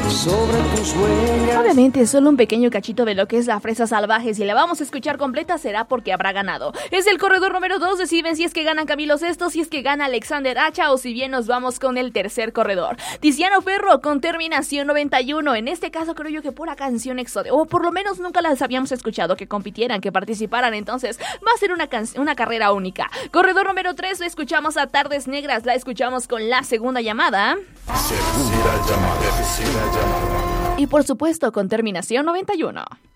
sobre tus huellas. Obviamente solo un pequeño cachito de lo que es la Fresa Salvaje. Si la vamos a escuchar completa será porque habrá ganado. Es el corredor número 2. Deciden si es que gana Camilo Sesto, si es que gana Alexander Hacha o si bien nos vamos con el tercer corredor. Tiziano Ferro con terminación 91. En este caso creo yo que pura canción exótica, o por lo menos nunca las habíamos escuchado, que compitieran, que participaran. Entonces va a ser una carrera única. Corredor número 3, la escuchamos a Tardes Negras. La escuchamos con la segunda llamada. Segunda llamada. Y por supuesto con terminación 91.